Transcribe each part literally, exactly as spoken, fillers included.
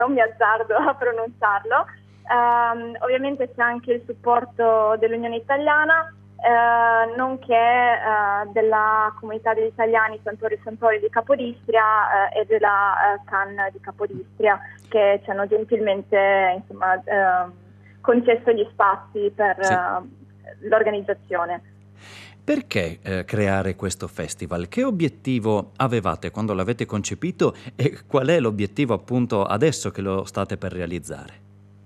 non mi azzardo a pronunciarlo. Um, ovviamente c'è anche il supporto dell'Unione Italiana, eh, nonché eh, della comunità degli italiani Santori e Santori di Capodistria eh, e della eh, C A N di Capodistria, che ci hanno gentilmente insomma, eh, concesso gli spazi per Sì. eh, l'organizzazione. Perché eh, creare questo festival? Che obiettivo avevate quando l'avete concepito e qual è l'obiettivo appunto adesso che lo state per realizzare?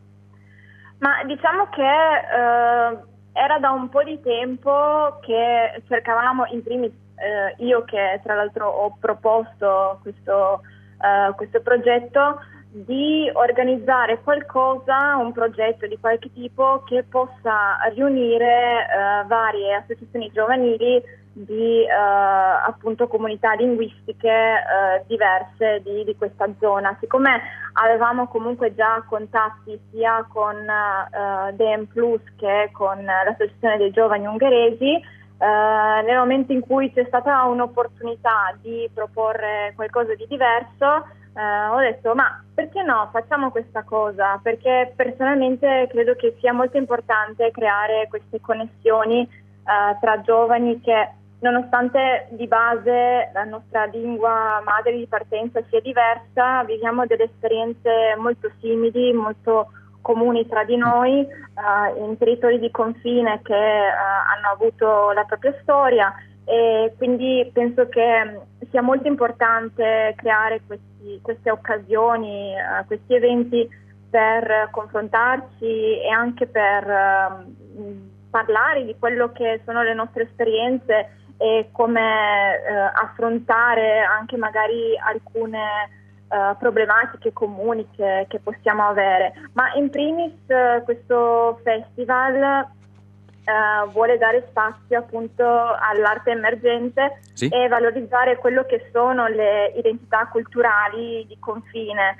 Ma diciamo che eh, era da un po' di tempo che cercavamo, in primis eh, io che tra l'altro ho proposto questo, eh, questo progetto, di organizzare qualcosa, un progetto di qualche tipo che possa riunire eh, varie associazioni giovanili di eh, appunto comunità linguistiche eh, diverse di, di questa zona. Siccome avevamo comunque già contatti sia con eh, D E M Plus che con l'Associazione dei Giovani Ungheresi, eh, nel momento in cui c'è stata un'opportunità di proporre qualcosa di diverso, eh, ho detto ma perché no, facciamo questa cosa, perché personalmente credo che sia molto importante creare queste connessioni eh, tra giovani che, nonostante di base la nostra lingua madre di partenza sia diversa, viviamo delle esperienze molto simili, molto comuni tra di noi, eh, in territori di confine che eh, hanno avuto la propria storia, e quindi penso che sia molto importante creare questi, queste occasioni, eh, questi eventi per confrontarci e anche per eh, parlare di quello che sono le nostre esperienze e come eh, affrontare anche magari alcune eh, problematiche comuni che, che possiamo avere. Ma in primis eh, questo festival eh, vuole dare spazio appunto all'arte emergente Sì? e valorizzare quello che sono le identità culturali di confine.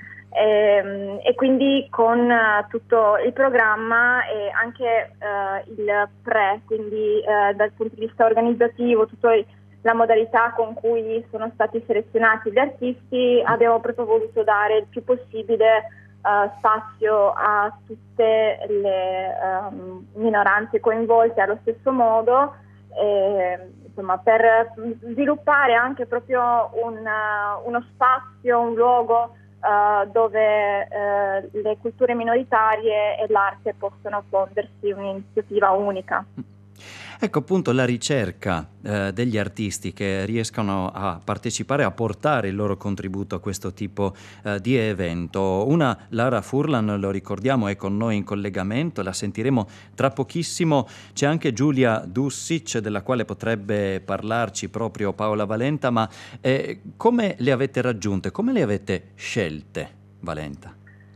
E, e quindi con uh, tutto il programma e anche uh, il pre, quindi uh, dal punto di vista organizzativo, tutta la modalità con cui sono stati selezionati gli artisti, abbiamo proprio voluto dare il più possibile uh, spazio a tutte le um, minoranze coinvolte allo stesso modo, e, insomma, per sviluppare anche proprio un, uh, uno spazio, un luogo Uh, dove uh, le culture minoritarie e l'arte possono fondersi, un'iniziativa unica. Ecco appunto la ricerca eh, degli artisti che riescano a partecipare, a portare il loro contributo a questo tipo eh, di evento. Una, Lara Furlan, lo ricordiamo, è con noi in collegamento, la sentiremo tra pochissimo. C'è anche Giulia Dussic, della quale potrebbe parlarci proprio Paola Valenta, ma eh, come le avete raggiunte? Come le avete scelte, Valenta?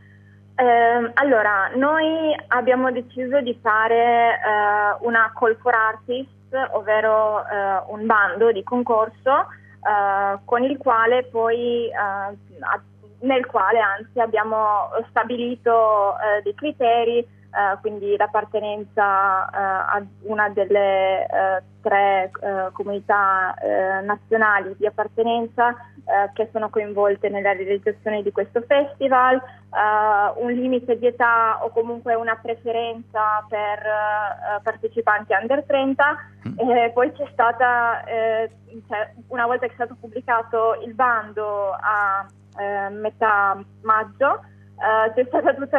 Eh, allora, noi abbiamo deciso di fare eh, una call for artists, ovvero eh, un bando di concorso eh, con il quale poi, eh, a, nel quale anzi abbiamo stabilito eh, dei criteri, eh, quindi l'appartenenza eh, a una delle eh, tre eh, comunità eh, nazionali di appartenenza eh, che sono coinvolte nella realizzazione di questo festival, Uh, un limite di età o comunque una preferenza per uh, partecipanti under trenta, e poi c'è stata, eh, cioè, una volta che è stato pubblicato il bando a eh, metà maggio, uh, c'è stata tutta